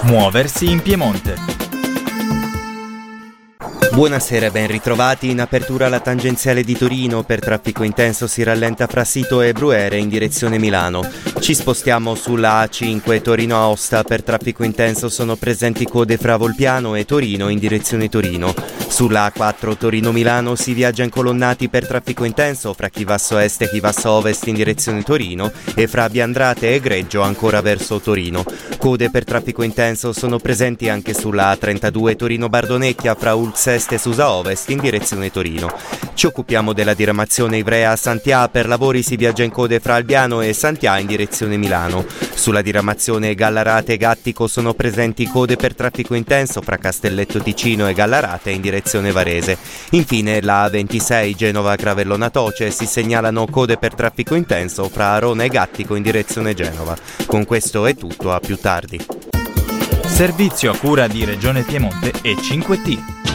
Muoversi in Piemonte. Buonasera, ben ritrovati. In apertura la tangenziale di Torino. Per traffico intenso si rallenta fra Sito e Brughere in direzione Milano. Ci spostiamo sulla A5 Torino-Aosta. Per traffico intenso sono presenti code fra Volpiano e Torino in direzione Torino. Sulla A4 Torino-Milano si viaggia incolonnati per traffico intenso fra Chivasso Est e Chivasso Ovest in direzione Torino e fra Biandrate e Greggio ancora verso Torino. Code per traffico intenso sono presenti anche sulla A32 Torino-Bardonecchia fra Ulz Est e Susa Ovest in direzione Torino. Ci occupiamo della diramazione Ivrea-Santià. Per lavori si viaggia in code fra Albiano e Santià in direzione Milano. Sulla diramazione Gallarate e Gattico sono presenti code per traffico intenso fra Castelletto Ticino e Gallarate in direzione Varese. Infine la A26 Genova-Gravellona Toce si segnalano code per traffico intenso fra Arona e Gattico in direzione Genova. Con questo è tutto, a più tardi. Servizio a cura di Regione Piemonte e 5T.